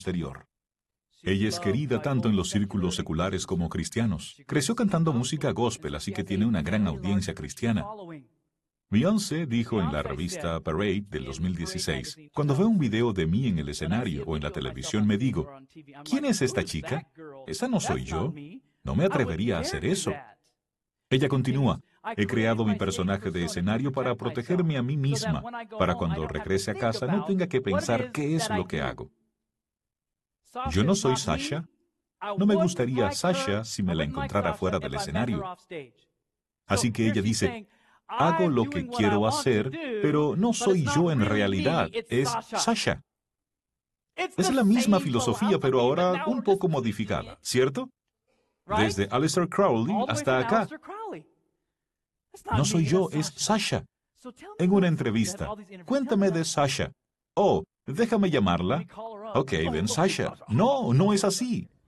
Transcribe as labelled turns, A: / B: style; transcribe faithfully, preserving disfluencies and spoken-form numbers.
A: exterior. Ella es querida tanto en los círculos seculares como cristianos. Creció cantando música gospel, así que tiene una gran audiencia cristiana. Beyoncé dijo en la revista Parade del dos mil dieciséis, cuando veo un video de mí en el escenario o en la televisión me digo, ¿quién es esta chica? Esa no soy yo. No me atrevería a hacer eso. Ella continúa, he creado mi personaje de escenario para protegerme a mí misma, para cuando regrese a casa no tenga que pensar qué es lo que hago. Yo no soy Sasha. No me gustaría Sasha si me la encontrara fuera del escenario. Así que ella dice, hago lo que quiero hacer, pero no soy yo en realidad, es Sasha. Es la misma filosofía, pero ahora un poco modificada, ¿cierto? Desde Aleister Crowley hasta acá. No soy yo, es Sasha. En una entrevista, cuéntame de Sasha. Oh, déjame llamarla. Ok, ven Sasha. No, no es así.